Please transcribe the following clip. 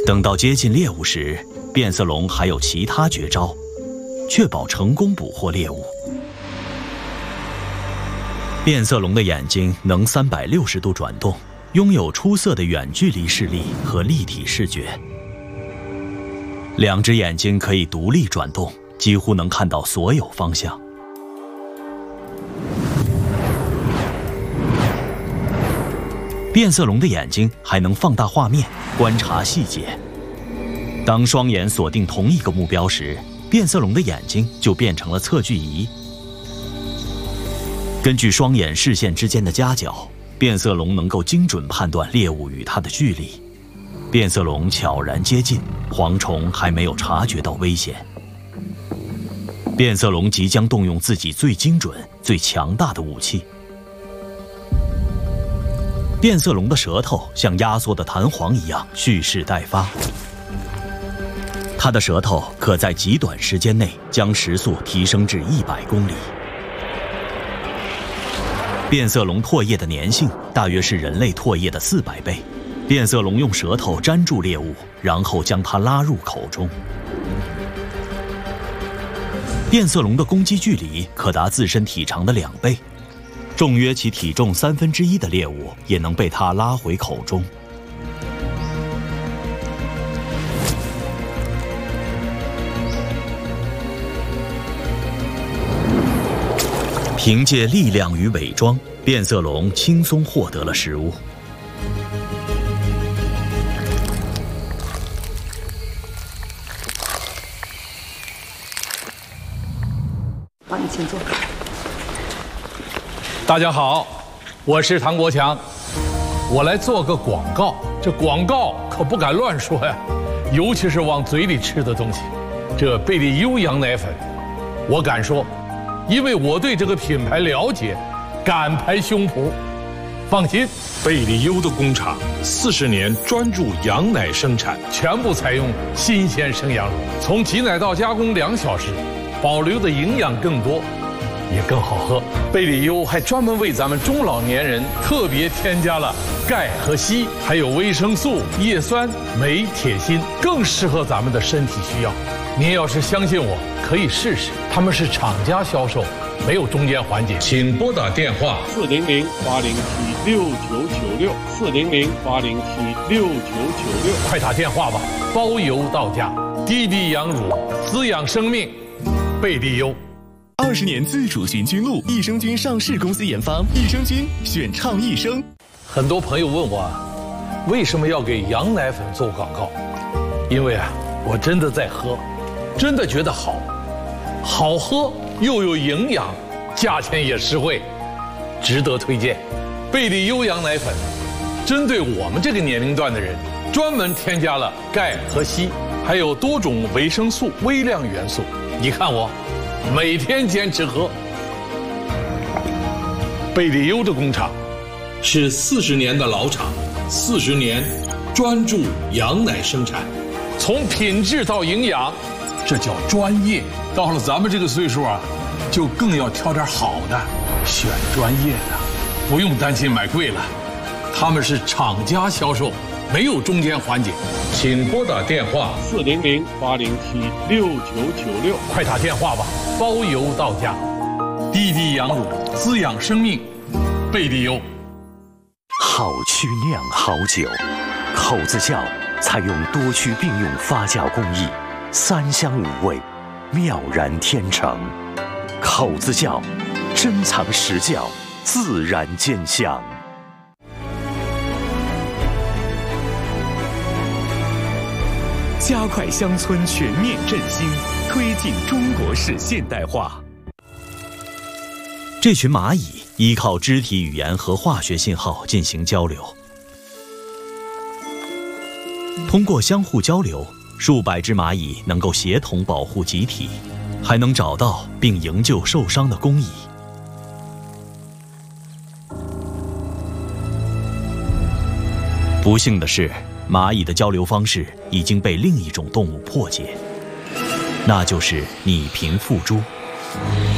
等到接近猎物时，变色龙还有其他绝招，确保成功捕获猎物。变色龙的眼睛能360度转动，拥有出色的远距离视力和立体视觉。2只眼睛可以独立转动，几乎能看到所有方向。变色龙的眼睛还能放大画面，观察细节。当双眼锁定同一个目标时，变色龙的眼睛就变成了测距仪。根据双眼视线之间的夹角，变色龙能够精准判断猎物与它的距离。变色龙悄然接近，蝗虫还没有察觉到危险。变色龙即将动用自己最精准、最强大的武器。变色龙的舌头像压缩的弹簧一样蓄势待发，它的舌头可在极短时间内将时速提升至100公里。变色龙唾液的粘性大约是人类唾液的400倍。变色龙用舌头粘住猎物，然后将它拉入口中。变色龙的攻击距离可达自身体长的2倍。重约其体重1/3的猎物也能被它拉回口中。凭借力量与伪装，变色龙轻松获得了食物。 好，你请坐。 大家好，我是唐国强，我来做个广告。这广告可不敢乱说呀，尤其是往嘴里吃的东西。这贝利优羊奶粉，我敢说，因为我对这个品牌了解，敢拍胸脯。放心， 贝利优的工厂40年专注羊奶生产， 全部采用新鲜生羊乳，从挤奶到加工2小时，保留的营养更多。也更好喝。贝利优还专门为咱们中老年人特别添加了钙和硒，还有维生素、叶酸、镁、铁、锌，更适合咱们的身体需要。您要是相信我，可以试试。他们是厂家销售，没有中间环节。 请拨打电话 400-807-6996，400-807-6996，快打电话吧，包邮到家。滴滴羊乳，滋养生命，贝利优。 20年自主循菌露，益生菌上市公司研发，益生菌选畅益生。 很多朋友问我，为什么要给羊奶粉做广告？因为我真的在喝，真的觉得好喝又有营养，价钱也实惠，值得推荐。贝利优羊奶粉针对我们这个年龄段的人，专门添加了钙和硒，还有多种维生素、微量元素。你看我每天坚持喝。贝利优的工厂是40年的老厂，40年专注羊奶生产， 从品质到营养，这叫专业。到了咱们这个岁数就更要挑点好的，选专业的，不用担心买贵了。他们是厂家销售，没有中间环节。 请拨打电话 400-807-6996，快打电话吧，包邮到家。滴滴羊乳，滋养生命，贝利优。 好曲酿好酒，口子窖采用多区并用发酵工艺，3香5味，妙然天成。口子窖珍藏实窖，自然见香。加快乡村全面振兴，推进中国式现代化。 这群蚂蚁依靠肢体语言和化学信号进行交流。通过相互交流，数百只蚂蚁能够协同保护集体，还能找到并营救受伤的工蚁。不幸的是，蚂蚁的交流方式已经被另一种动物破解，那就是拟贫附猪。